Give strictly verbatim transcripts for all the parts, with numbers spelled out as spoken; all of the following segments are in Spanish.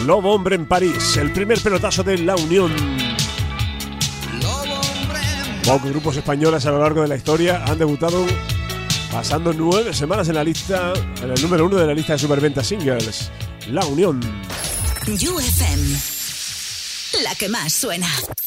Lobo Hombre en París, el primer pelotazo de La Unión. Pocos grupos españoles a lo largo de la historia han debutado pasando nueve semanas en la lista, en el número uno de la lista de superventas singles. La Unión. U F M, la que más suena.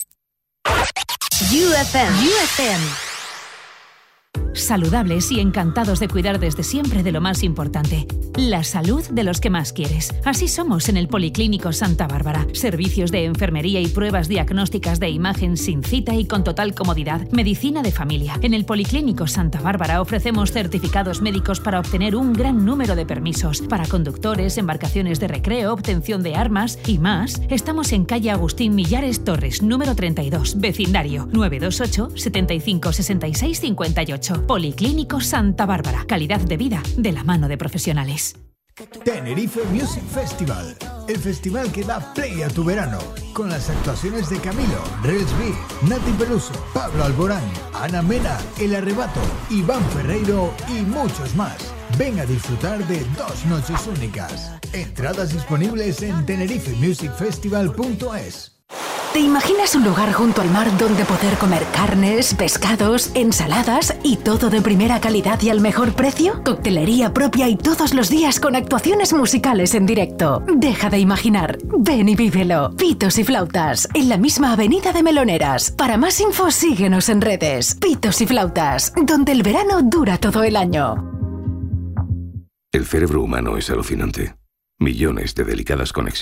U F M. U F M. Saludables y encantados de cuidar desde siempre de lo más importante, la salud de los que más quieres. Así somos en el Policlínico Santa Bárbara. Servicios de enfermería y pruebas diagnósticas de imagen sin cita y con total comodidad. Medicina de familia. En el Policlínico Santa Bárbara ofrecemos certificados médicos para obtener un gran número de permisos. Para conductores, embarcaciones de recreo, obtención de armas y más. Estamos en calle Agustín Millares Torres, número treinta y dos, vecindario nueve dos ocho, setenta y cinco, sesenta y seis, cincuenta y ocho. Policlínico Santa Bárbara. Calidad de vida de la mano de profesionales. Tenerife Music Festival, el festival que da play a tu verano, con las actuaciones de Camilo, Rels B, Nati Peluso, Pablo Alborán, Ana Mena, El Arrebato, Iván Ferreiro y muchos más. Ven a disfrutar de dos noches únicas. Entradas disponibles en tenerife music festival punto es. ¿Te imaginas un lugar junto al mar donde poder comer carnes, pescados, ensaladas y todo de primera calidad y al mejor precio? Coctelería propia y todos los días con actuaciones musicales en directo. Deja de imaginar, ven y vívelo. Pitos y Flautas, en la misma avenida de Meloneras. Para más info síguenos en redes. Pitos y Flautas, donde el verano dura todo el año. El cerebro humano es alucinante. Millones de delicadas conexiones